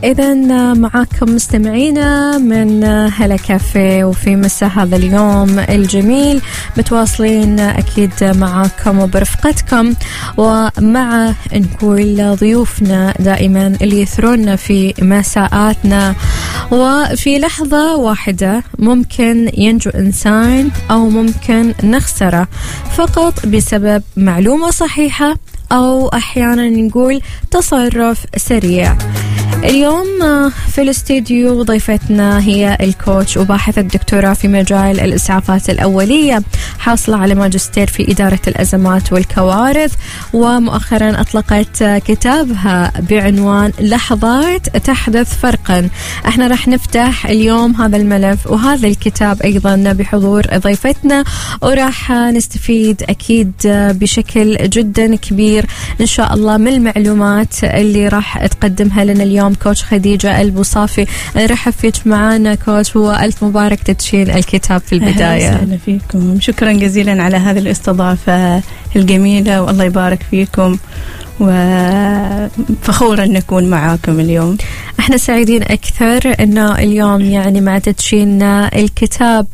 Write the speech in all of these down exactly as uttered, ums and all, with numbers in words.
إذن معاكم مستمعينا من هلا كافيه، وفي مساء هذا اليوم الجميل متواصلين أكيد معاكم وبرفقتكم، ومع نقول ضيوفنا دائما اللي يثرون في مساءاتنا. وفي لحظة واحدة ممكن ينجو إنسان أو ممكن نخسره فقط بسبب معلومة صحيحة أو أحيانا نقول تصرف سريع. اليوم في الاستديو ضيفتنا هي الكوتش وباحثة الدكتوراه في مجال الإسعافات الأولية، حاصلة على ماجستير في إدارة الأزمات والكوارث، ومؤخرا أطلقت كتابها بعنوان لحظات تحدث فرقا. احنا راح نفتح اليوم هذا الملف وهذا الكتاب أيضا بحضور ضيفتنا، وراح نستفيد أكيد بشكل جدا كبير إن شاء الله من المعلومات اللي راح تقدمها لنا اليوم كوتش خديجة البوصافي. نرحب فيك معنا كوتش، وألف مبارك تدشين الكتاب في البداية. أهلا فيكم، شكرا جزيلا على هذه الاستضافة الجميلة، والله يبارك فيكم، وفخورة أن نكون معاكم اليوم. احنا سعيدين أكثر أنه اليوم يعني مع تدشين الكتاب،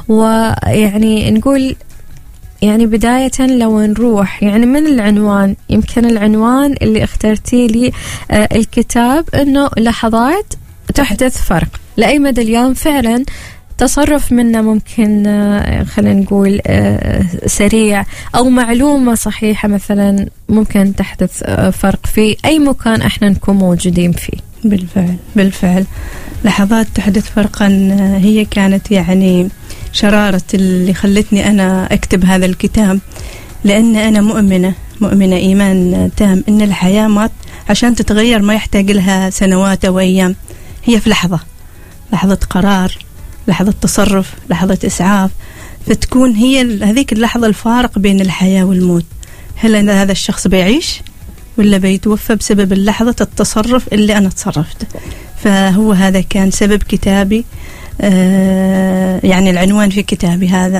ويعني نقول يعني بداية لو نروح يعني من العنوان، يمكن العنوان اللي اخترتي لي آه الكتاب أنه لحظات تحدث فرق. لأي مدى اليوم فعلا تصرف منا ممكن آه خلينا نقول آه سريع أو معلومة صحيحة مثلا ممكن تحدث آه فرق في أي مكان احنا نكون موجودين فيه. بالفعل بالفعل لحظات تحدث فرقا هي كانت يعني شرارة اللي خلتني أنا أكتب هذا الكتاب، لأن أنا مؤمنة مؤمنة إيمان تام إن الحياة ما عشان تتغير ما يحتاج لها سنوات أو أيام، هي في لحظة لحظة قرار، لحظة تصرف، لحظة إسعاف، فتكون هي هذيك اللحظة الفارق بين الحياة والموت. هل هذا الشخص بيعيش ولا بيتوفى بسبب اللحظة التصرف اللي أنا تصرفته؟ فهو هذا كان سبب كتابي، آه يعني العنوان في كتابي هذا.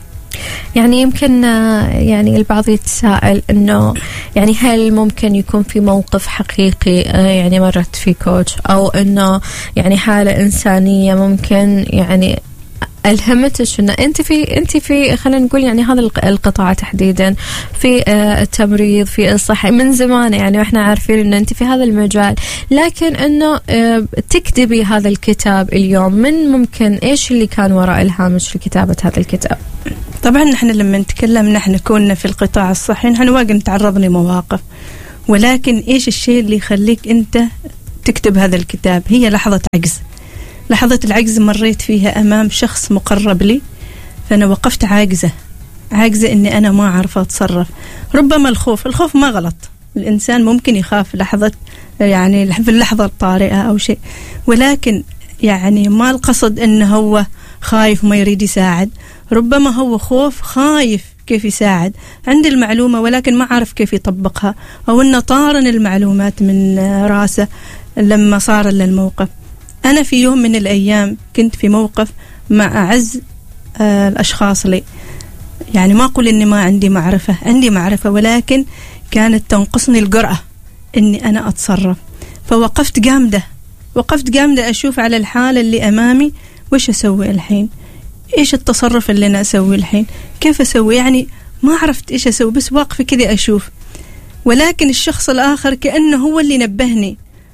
يعني يمكن يعني البعض يتساءل إنه يعني هل ممكن يكون في موقف حقيقي يعني مرت في كوتش، أو إنه يعني حالة إنسانية ممكن يعني ألهمتش إن أنت في أنت في خلينا نقول يعني هذا القطاع تحديدا في التمريض في الصحة من زمان يعني، وإحنا عارفين إن أنت في هذا المجال، لكن إنه تكتبي هذا الكتاب اليوم، من ممكن إيش اللي كان وراء الهامش لكتابة هذا الكتاب؟ طبعا نحن لما نتكلم نحن كنا في القطاع الصحي نحن واقع نتعرض لمواقف، ولكن إيش الشيء اللي يخليك أنت تكتب هذا الكتاب؟ هي لحظة عجز. لحظة العجز مريت فيها أمام شخص مقرب لي، فأنا وقفت عاجزة عاجزة إني أنا ما أعرف أتصرف. ربما الخوف الخوف ما غلط، الإنسان ممكن يخاف لحظة يعني في اللحظة الطارئة أو شيء، ولكن يعني ما القصد إنه هو خايف وما يريد يساعد، ربما هو خوف خايف كيف يساعد، عند المعلومة ولكن ما عارف كيف يطبقها، أو إنه طارن المعلومات من راسه لما صار للموقف. أنا في يوم من الأيام كنت في موقف مع أعز آه الأشخاص لي، يعني ما أقول إني ما عندي معرفة، عندي معرفة، ولكن كانت تنقصني الجرأة إني أنا أتصرف. فوقفت جامدة وقفت جامدة أشوف على الحالة اللي أمامي وش أسوي الحين، إيش التصرف اللي أنا أسوي الحين، كيف أسوي، يعني ما عرفت إيش أسوي، بس واقفة كذا أشوف. ولكن الشخص الآخر كأنه هو اللي نبهني،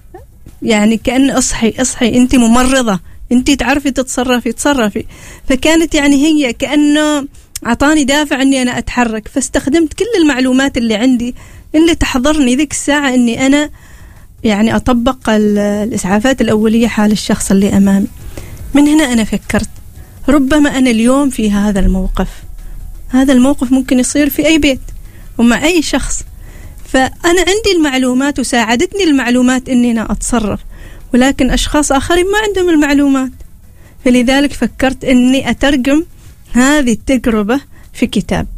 يعني كأن أصحي أصحي أنت ممرضة، أنت تعرفي تتصرفي تصرفي. فكانت يعني هي كأنه عطاني دافع أني أنا أتحرك، فاستخدمت كل المعلومات اللي عندي اللي تحضرني ذيك الساعة أني أنا يعني أطبق الإسعافات الأولية حال الشخص اللي أمامي. من هنا أنا فكرت ربما أنا اليوم في هذا الموقف، هذا الموقف ممكن يصير في أي بيت ومع أي شخص، فأنا عندي المعلومات وساعدتني المعلومات إني أنا أتصرف، ولكن أشخاص آخرين ما عندهم المعلومات. فلذلك فكرت إني أترجم هذه التجربة في كتاب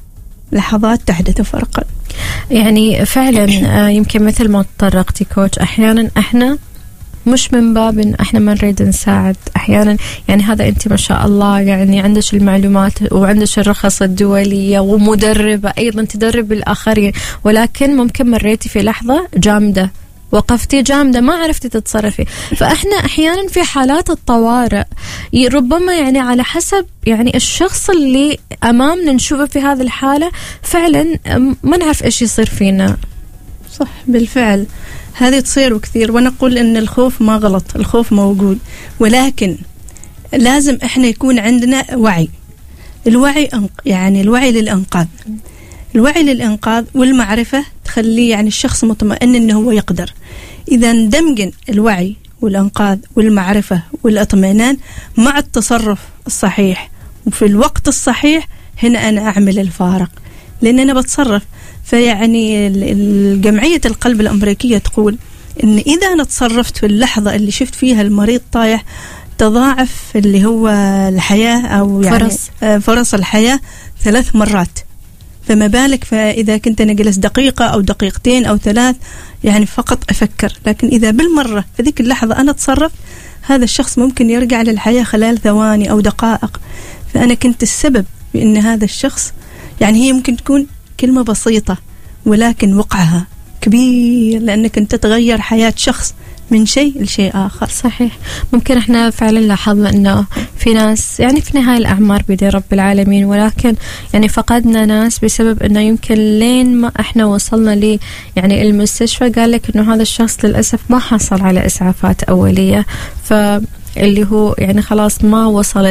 لحظات تحدث فرقا. يعني فعلا يمكن مثل ما تطرقتي كوتش، أحيانا إحنا مش من باب إن إحنا ما نريد نساعد، أحيانا يعني هذا أنت ما شاء الله يعني عندش المعلومات وعندش الرخص الدولية ومدربة أيضا تدرب الآخرين، ولكن ممكن مريتي في لحظة جامدة وقفتي جامدة ما عرفتي تتصرفي. فإحنا أحيانا في حالات الطوارئ ربما يعني على حسب يعني الشخص اللي أمامنا نشوفه في هذه الحالة فعلا ما نعرف إيش يصير فينا. صح بالفعل هذه تصير وكثير، ونقول إن الخوف ما غلط، الخوف موجود، ولكن لازم إحنا يكون عندنا وعي. الوعي يعني الوعي للإنقاذ، الوعي للإنقاذ والمعرفة تخليه يعني الشخص مطمئن إنه هو يقدر. إذا ندمج الوعي والإنقاذ والمعرفة والإطمئنان مع التصرف الصحيح وفي الوقت الصحيح، هنا أنا أعمل الفارق، لأن أنا بتصرف. فيعني الجمعية القلب الأمريكية تقول إن إذا أنا تصرفت في اللحظة اللي شفت فيها المريض طايح تضاعف اللي هو الحياة أو يعني فرص, فرص الحياة ثلاث مرات، فما بالك فإذا كنت أنا جلس دقيقة أو دقيقتين أو ثلاث يعني فقط أفكر. لكن إذا بالمرة في ذيك اللحظة أنا تصرفت، هذا الشخص ممكن يرجع للحياة خلال ثواني أو دقائق. فأنا كنت السبب بأن هذا الشخص يعني هي ممكن تكون كلمة بسيطة ولكن وقعها كبير، لأنك أنت تغير حياة شخص من شيء لشيء آخر. صحيح. ممكن احنا فعلا لاحظنا انه في ناس يعني في نهاية الأعمار بيد رب العالمين، ولكن يعني فقدنا ناس بسبب انه يمكن لين ما احنا وصلنا لي يعني المستشفى قال لك انه هذا الشخص للأسف ما حصل على إسعافات أولية، ف اللي هو يعني خلاص ما وصل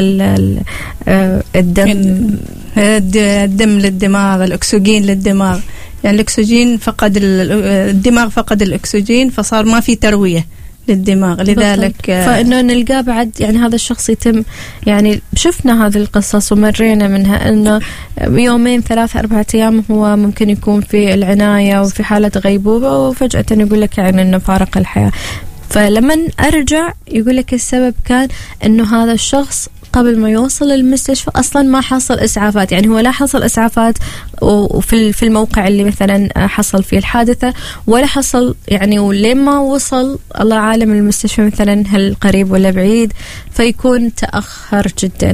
الدم الدم للدماغ، الأكسجين للدماغ، يعني الأكسجين فقد الدماغ فقد الأكسجين، فصار ما في تروية للدماغ. لذلك فإنه نلقى بعد يعني هذا الشخص يتم يعني شفنا هذه القصص ومرينا منها، إنه يومين ثلاثة أربعة أيام هو ممكن يكون في العناية وفي حالة غيبوبة، وفجأة يقول لك يعني إنه فارق الحياة. فلما أرجع يقول لك السبب كان إنه هذا الشخص قبل ما يوصل المستشفى أصلا ما حصل إسعافات، يعني هو لا حصل إسعافات وفي في الموقع اللي مثلا حصل فيه الحادثة، ولا حصل يعني ولما وصل الله عالم المستشفى مثلا هل قريب ولا بعيد، فيكون تأخر جدا.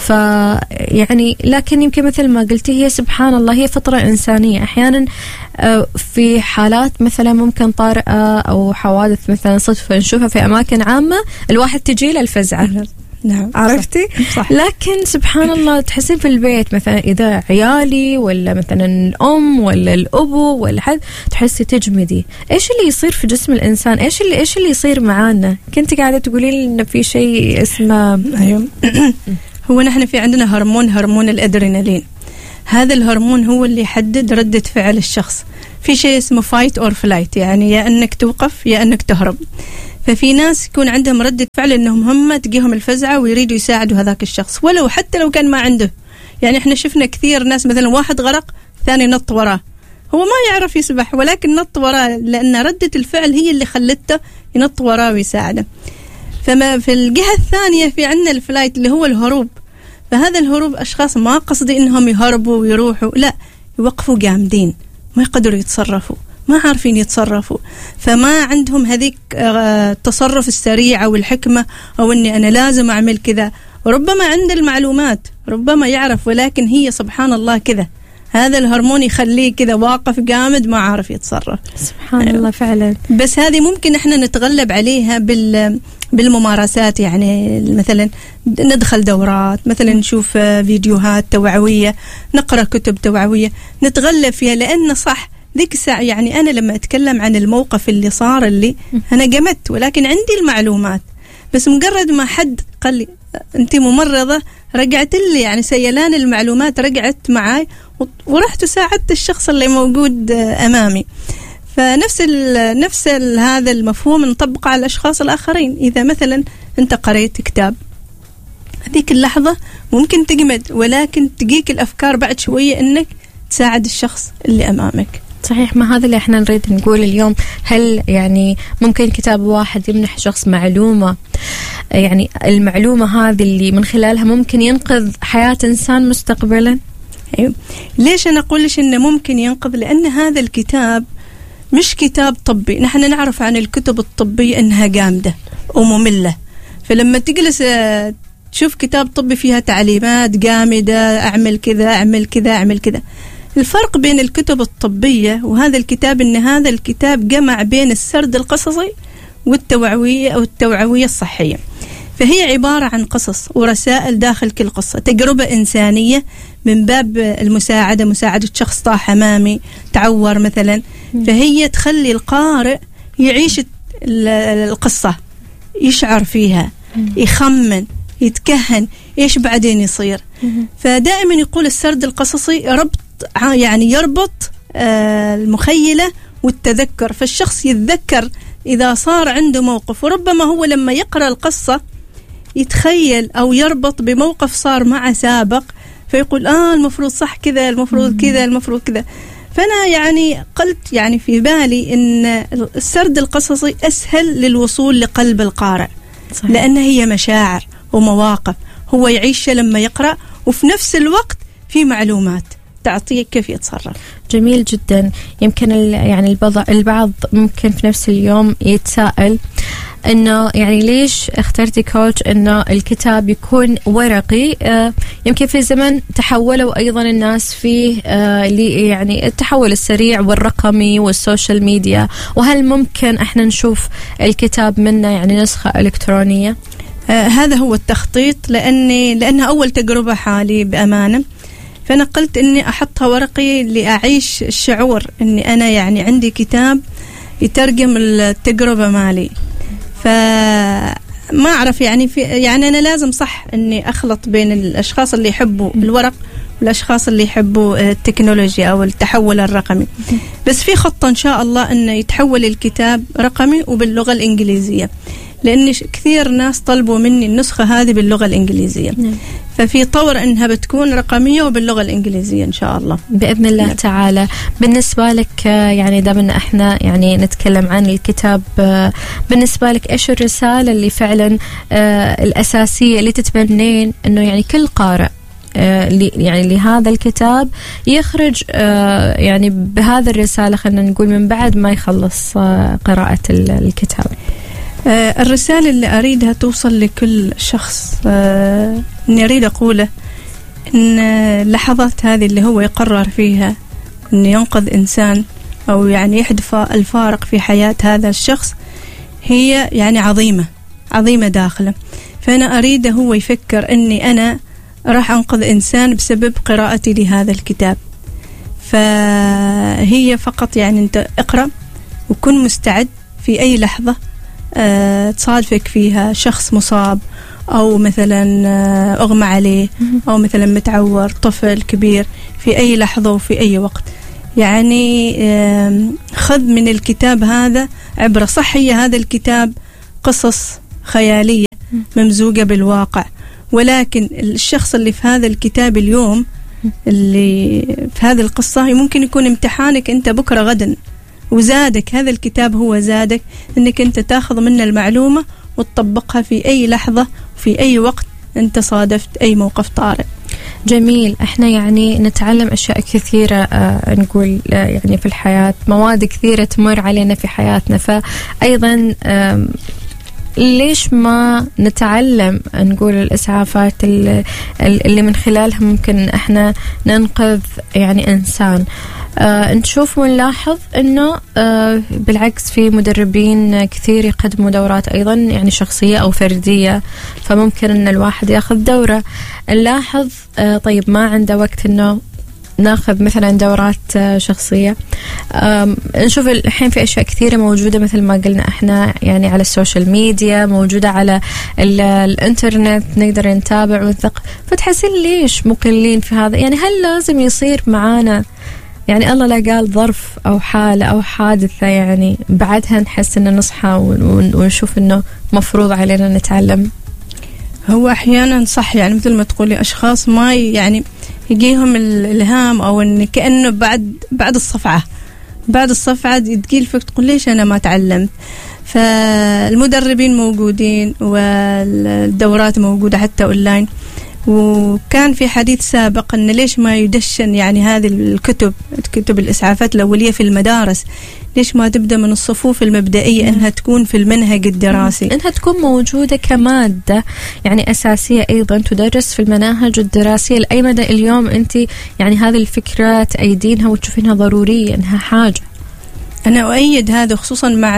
فيعني لكن يمكن مثل ما قلتي هي سبحان الله هي فطرة إنسانية. أحيانا في حالات مثلا ممكن طارئة أو حوادث مثلا صدفة نشوفها في أماكن عامة الواحد تجي له الفزعة. نعم عرفتي صح. لكن سبحان الله تحسين في البيت مثلا إذا عيالي ولا مثلا الأم ولا الأبو ولا حد تحسي تجمدي. إيش اللي يصير في جسم الإنسان؟ إيش اللي إيش اللي يصير معانا؟ كنت قاعدة تقولي لي إن في شيء اسمه أيوة. هو نحن في عندنا هرمون هرمون الأدرينالين. هذا الهرمون هو اللي يحدد ردة فعل الشخص. في شيء اسمه فايت أور فلايت، يعني يا أنك توقف يا أنك تهرب. ففي ناس يكون عندهم ردة فعل إنهم هم تجيهم الفزعة ويريدوا يساعدوا هذاك الشخص ولو حتى لو كان ما عنده. يعني إحنا شفنا كثير ناس مثلا واحد غرق ثاني نط وراه، هو ما يعرف يسبح ولكن نط وراه لأن ردة الفعل هي اللي خلته ينط وراه ويساعده. فما في الجهة الثانية في عندنا الفلايت اللي هو الهروب. فهذا الهروب أشخاص ما قصدي إنهم يهربوا ويروحوا، لا، يوقفوا جامدين ما يقدروا يتصرفوا، ما عارفين يتصرفوا، فما عندهم هذيك التصرف السريع أو الحكمة أو أني أنا لازم أعمل كذا. ربما عند المعلومات ربما يعرف، ولكن هي سبحان الله كذا هذا الهرمون يخليه كذا واقف جامد ما عارف يتصرف. سبحان يعني الله فعلا. بس هذه ممكن احنا نتغلب عليها بال بالممارسات، يعني مثلا ندخل دورات، مثلا نشوف فيديوهات توعوية، نقرأ كتب توعوية نتغلب فيها. لأن صح ذيك الساعة يعني أنا لما أتكلم عن الموقف اللي صار اللي أنا جمدت ولكن عندي المعلومات، بس مجرد ما حد قال لي أنت ممرضة رجعت لي يعني سيلان المعلومات رجعت معاي ورحت وساعدت الشخص اللي موجود أمامي. فنفس ال نفس ال هذا المفهوم نطبقه على الأشخاص الآخرين. إذا مثلا أنت قرأت كتاب هذيك اللحظة ممكن تجمد، ولكن تجيك الأفكار بعد شوية إنك تساعد الشخص اللي أمامك. صحيح. ما هذا اللي احنا نريد نقول اليوم. هل يعني ممكن كتاب واحد يمنح شخص معلومة، يعني المعلومة هذه اللي من خلالها ممكن ينقذ حياة إنسان مستقبلا؟ أيوة. ليش أنا أقول ليش إنه ممكن ينقذ؟ لأن هذا الكتاب مش كتاب طبي. نحن نعرف عن الكتب الطبية إنها جامدة ومملة، فلما تجلس تشوف كتاب طبي فيها تعليمات جامدة، أعمل كذا أعمل كذا أعمل كذا، الفرق بين الكتب الطبية وهذا الكتاب إن هذا الكتاب جمع بين السرد القصصي والتوعوية أو التوعوية الصحية. فهي عبارة عن قصص ورسائل داخل كل قصة، تجربة إنسانية من باب المساعدة، مساعدة شخص طاح أمامي تعور مثلا. فهي تخلي القارئ يعيش القصة، يشعر فيها، يخمن، يتكهن إيش بعدين يصير. فدائما يقول السرد القصصي ربط، يعني يربط المخيلة والتذكر، فالشخص يتذكر إذا صار عنده موقف، وربما هو لما يقرأ القصة يتخيل أو يربط بموقف صار معه سابق، فيقول آه المفروض صح كذا، المفروض كذا، المفروض كذا. فأنا يعني قلت يعني في بالي إن السرد القصصي أسهل للوصول لقلب القارئ، صحيح. لأن هي مشاعر ومواقف هو يعيشها لما يقرأ، وفي نفس الوقت في معلومات تعطيك كيف يتصرف. جميل جدا. يمكن يعني البعض البعض ممكن في نفس اليوم يتساءل إنه يعني ليش اخترتي كوتش إنه الكتاب يكون ورقي؟ آه يمكن في زمن تحولوا أيضا الناس فيه آه يعني التحول السريع والرقمي والسوشيال ميديا، وهل ممكن احنا نشوف الكتاب منه يعني نسخة إلكترونية؟ آه هذا هو التخطيط، لأني لأنها أول تجربة حالي بأمانة، فأنا قلت إني أحطها ورقي لأعيش الشعور إني أنا يعني عندي كتاب يترجم التجربة مالي. فما أعرف يعني في يعني أنا لازم صح إني أخلط بين الأشخاص اللي يحبوا الورق والأشخاص اللي يحبوا التكنولوجيا أو التحول الرقمي. بس في خطة إن شاء الله إنه يتحول الكتاب رقمي وباللغة الإنجليزية، لأن كثير ناس طلبوا مني النسخة هذه باللغة الإنجليزية. نعم. ففي طور إنها بتكون رقمية وباللغة الإنجليزية إن شاء الله بإذن الله. نعم. تعالى بالنسبة لك يعني دامنا إحنا يعني نتكلم عن الكتاب، بالنسبة لك إيش الرسالة اللي فعلا الأساسية اللي تتمنين إنه يعني كل قارئ يعني لهذا الكتاب يخرج يعني بهذا الرسالة، خلينا نقول من بعد ما يخلص قراءة الكتاب؟ الرسالة اللي أريدها توصل لكل شخص، إني أريد أقوله إن اللحظات هذه اللي هو يقرر فيها إن ينقذ إنسان أو يعني يحدث الفارق في حياة هذا الشخص هي يعني عظيمة عظيمة داخله. فأنا أريده هو يفكر إني أنا راح أنقذ إنسان بسبب قراءتي لهذا الكتاب. فهي فقط يعني أنت اقرأ وكن مستعد في أي لحظة أه تصادفك فيها شخص مصاب أو مثلا أغمى عليه أو مثلا متعور، طفل كبير، في أي لحظة وفي أي وقت. يعني خذ من الكتاب هذا عبرة. صح هي هذا الكتاب قصص خيالية ممزوجة بالواقع، ولكن الشخص اللي في هذا الكتاب اليوم اللي في هذه القصة ممكن يكون امتحانك أنت بكرة غدا، وزادك هذا الكتاب هو زادك أنك أنت تأخذ منه المعلومة وتطبقها في أي لحظة في أي وقت أنت صادفت أي موقف طارئ. جميل. احنا يعني نتعلم أشياء كثيرة، آه نقول آه يعني في الحياة مواد كثيرة تمر علينا في حياتنا، فأيضا آه ليش ما نتعلم نقول الإسعافات اللي, اللي من خلالها ممكن احنا ننقذ يعني إنسان. آه نشوف ونلاحظ انه آه بالعكس في مدربين كثير يقدموا دورات ايضا يعني شخصية او فردية، فممكن ان الواحد ياخذ دورة. نلاحظ آه طيب ما عنده وقت انه ناخذ مثلا دورات آه شخصية. آه نشوف الحين في اشياء كثيرة موجودة مثل ما قلنا احنا يعني على السوشيال ميديا، موجودة على الانترنت، نقدر نتابع ونثق. فتحسين ليش مقلين في هذا؟ يعني هل لازم يصير معانا يعني الله لا قال ظرف أو حالة أو حادثة يعني بعدها نحس إن نصحى ونشوف إنه مفروض علينا نتعلم؟ هو أحيانا صح يعني مثل ما تقولي أشخاص ما يعني يجيهم الإلهام أو إن كأنه بعد بعد الصفعة بعد الصفعة تجيل فيك تقول ليش أنا ما تعلمت. فالمدربين موجودين والدورات موجودة حتى أونلاين، وكان في حديث سابق أن ليش ما يدشن يعني هذه الكتب كتب الإسعافات الأولية في المدارس، ليش ما تبدأ من الصفوف المبدئية أنها تكون في المنهج الدراسي، أنها تكون موجودة كمادة يعني أساسية أيضا تدرس في المناهج الدراسية لأي مدى اليوم أنت يعني هذه الفكرة تأيدينها وتشوفينها ضرورية أنها حاجة. أنا أؤيد هذا خصوصا مع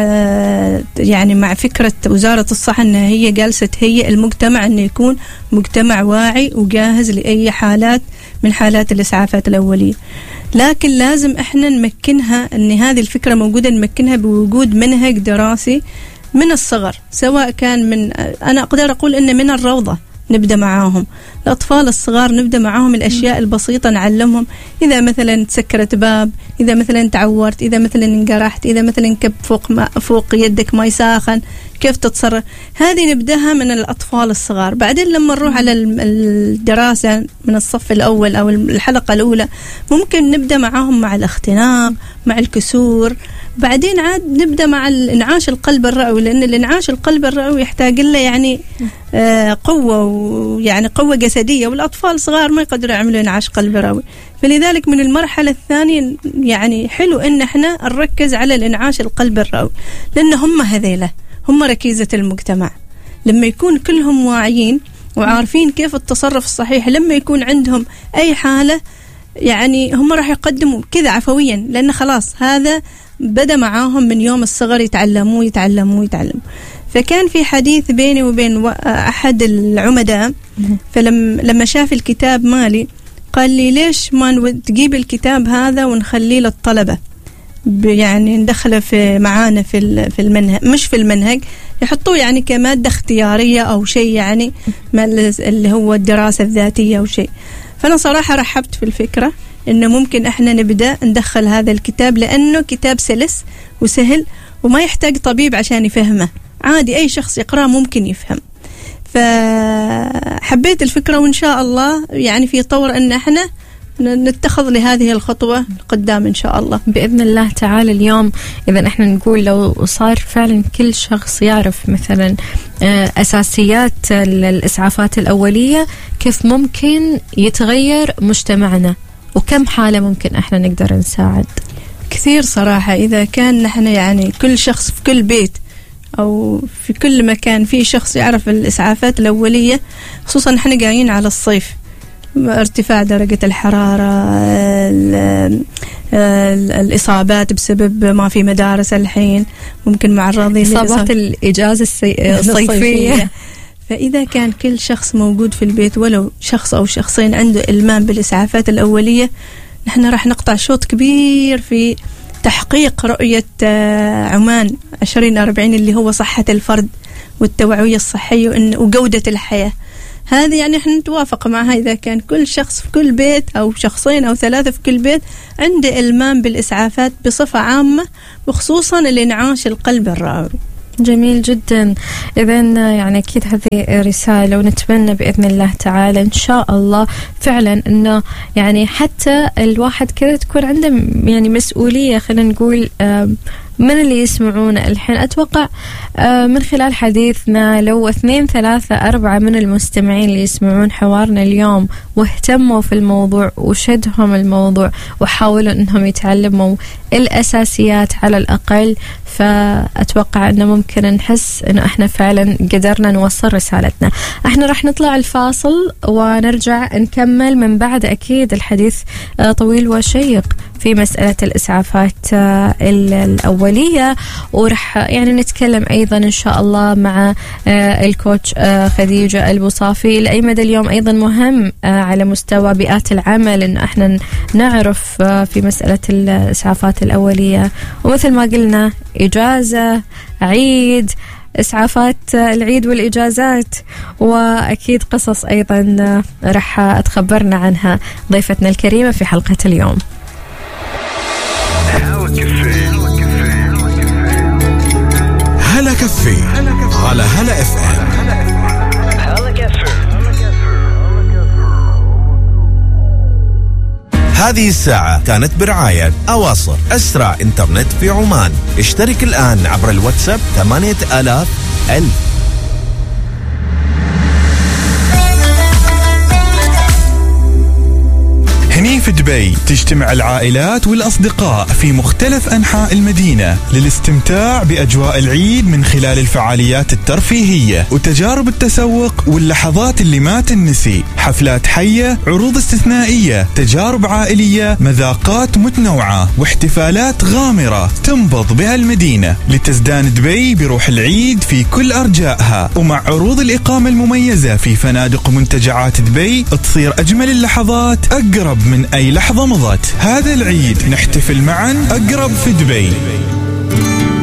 يعني مع فكرة وزارة الصحة أنها هي جالسة هي المجتمع أنه يكون مجتمع واعي وجاهز لأي حالات من حالات الإسعافات الأولية، لكن لازم إحنا نمكنها أن هذه الفكرة موجودة، نمكنها بوجود منهج دراسي من الصغر، سواء كان من أنا أقدر أقول أن من الروضة نبدأ معاهم، الأطفال الصغار نبدأ معاهم الأشياء البسيطة، نعلمهم إذا مثلا تسكرت باب، إذا مثلا تعورت، إذا مثلا انجرحت، إذا مثلا كب فوق ما فوق يدك ما يساخن كيف تتصرف، هذه نبدأها من الأطفال الصغار. بعدين لما نروح على الدراسة من الصف الأول أو الحلقة الأولى ممكن نبدأ معاهم مع الاختناق، مع الكسور، بعدين عاد نبدأ مع الإنعاش القلب الرئوي، لأن الإنعاش القلب الرئوي يحتاج له يعني آه قوة ويعني قوة جسدية، والأطفال صغار ما يقدروا يعملوا إنعاش قلب رئوي، فلذلك من المرحلة الثانية يعني حلو إن إحنا نركز على الإنعاش القلب الرئوي، لأن هم هذيله هم ركيزة المجتمع. لما يكون كلهم واعيين وعارفين كيف التصرف الصحيح لما يكون عندهم أي حالة، يعني هم راح يقدموا كذا عفويا، لأن خلاص هذا بدأ معاهم من يوم الصغر يتعلموا يتعلموا يتعلموا. فكان في حديث بيني وبين أحد العمداء، فلما لما شاف الكتاب مالي قال لي ليش ما تجيب الكتاب هذا ونخليه للطلبة، يعني ندخله في معانا في في المنهج، مش في المنهج، يحطوه يعني كمادة اختيارية أو شيء يعني اللي هو الدراسة الذاتية أو شيء. فأنا صراحة رحبت في الفكرة إنه ممكن إحنا نبدأ ندخل هذا الكتاب، لأنه كتاب سلس وسهل وما يحتاج طبيب عشان يفهمه، عادي أي شخص يقرأ ممكن يفهم. فحبيت الفكرة، وإن شاء الله يعني في طور أن إحنا نتخذ لهذه الخطوة قدام إن شاء الله بإذن الله تعالى. اليوم إذا إحنا نقول لو صار فعلا كل شخص يعرف مثلا أساسيات الإسعافات الأولية، كيف ممكن يتغير مجتمعنا وكم حالة ممكن إحنا نقدر نساعد؟ كثير صراحة. إذا كان نحن يعني كل شخص في كل بيت أو في كل مكان في شخص يعرف الإسعافات الأولية، خصوصا نحن جايين على الصيف، ارتفاع درجة الحرارة، الإصابات بسبب ما في مدارس الحين، ممكن معرضين إصابات الإجازة الصيفية. فإذا كان كل شخص موجود في البيت ولو شخص أو شخصين عنده إلمام بالإسعافات الأولية، نحن راح نقطع شوط كبير في تحقيق رؤية عمان عشرين أربعين اللي هو صحة الفرد والتوعية الصحية وجودة الحياة. هذه يعني احنا نتوافق معها إذا كان كل شخص في كل بيت أو شخصين أو ثلاثة في كل بيت عنده إلمام بالإسعافات بصفة عامة، وخصوصا الإنعاش القلب الرئوي. جميل جدا. إذن يعني أكيد هذه رسالة، ونتمنى بإذن الله تعالى إن شاء الله فعلا إنه يعني حتى الواحد كذا تكون عنده يعني مسؤولية، خلينا نقول من اللي يسمعون الحين. أتوقع من خلال حديثنا لو اثنين ثلاثة أربعة من المستمعين اللي يسمعون حوارنا اليوم واهتموا في الموضوع وشدهم الموضوع وحاولوا أنهم يتعلموا الأساسيات على الأقل، فأتوقع أنه ممكن نحس أنه إحنا فعلا قدرنا نوصل رسالتنا. إحنا راح نطلع الفاصل ونرجع نكمل من بعد. أكيد الحديث طويل وشيق في مسألة الإسعافات الأولية، ورح يعني نتكلم أيضا إن شاء الله مع الكوتش خديجة البوصافي لأي مدى اليوم أيضا مهم على مستوى بيئات العمل إن إحنا نعرف في مسألة الإسعافات الأولية. ومثل ما قلنا إجازة، عيد، إسعافات العيد والإجازات، وأكيد قصص أيضا رح تخبرنا عنها ضيفتنا الكريمة في حلقة اليوم. هلا كافيه على هلا اف ام. هذه الساعة كانت برعاية أواصر، أسرع إنترنت في عمان. اشترك الآن عبر الواتساب ثمانية آلاف ألف. مي في دبي تجتمع العائلات والأصدقاء في مختلف أنحاء المدينة للاستمتاع بأجواء العيد من خلال الفعاليات الترفيهية وتجارب التسوق واللحظات اللي ما تنسي. حفلات حية، عروض استثنائية، تجارب عائلية، مذاقات متنوعة واحتفالات غامرة تنبض بها المدينة لتزدان دبي بروح العيد في كل أرجائها. ومع عروض الإقامة المميزة في فنادق ومنتجعات دبي تصير أجمل اللحظات أقرب من أي لحظة مضت. هذا العيد نحتفل معا أقرب في دبي.